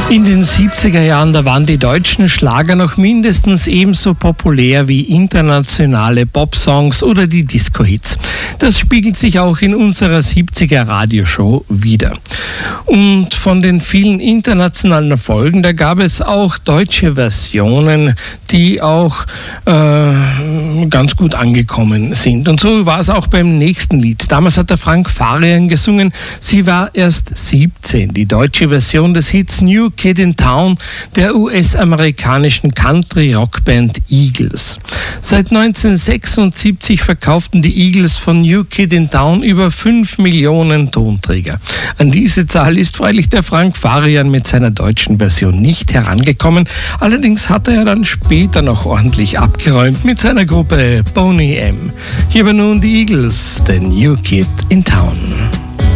In den 70er Jahren, da waren die deutschen Schlager noch mindestens ebenso populär wie internationale Popsongs oder die Disco-Hits. Das spiegelt sich auch in unserer 70er Radioshow wider. Und von den vielen internationalen Erfolgen, da gab es auch deutsche Versionen, die auch ganz gut angekommen sind. Und so war es auch beim nächsten Lied. Damals hat der Frank Farian gesungen, sie war erst 17. Die deutsche Version des Hits New Kid in Town der US-amerikanischen Country-Rockband Eagles. Seit 1976 verkauften die Eagles von New Kid in Town über 5 Millionen Tonträger. An diese Zahl ist freilich der Frank Farian mit seiner deutschen Version nicht herangekommen. Allerdings hat er dann später noch ordentlich abgeräumt mit seiner Gruppe Boney M. Hier aber nun die Eagles, der New Kid in Town.